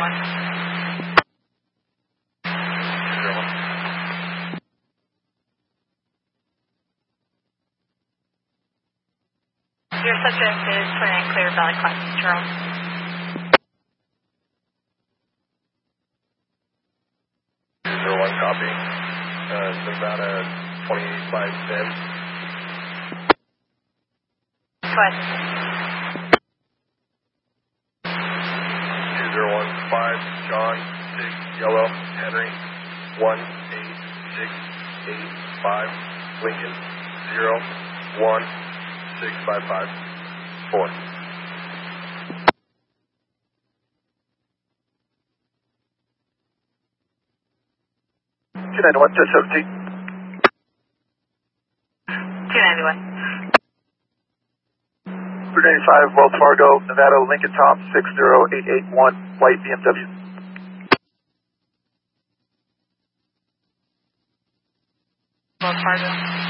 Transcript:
Your subject is 29 clear, Valley Class, Charles. 201, copy. Nevada 2510. Go ahead. 2015, John 6, Yellow, Henry 18685, Lincoln 01655 4. 291, touch 17. 291. 395, Wells Fargo, Nevada, Lincoln Tom 60881, white BMW. Wells Fargo.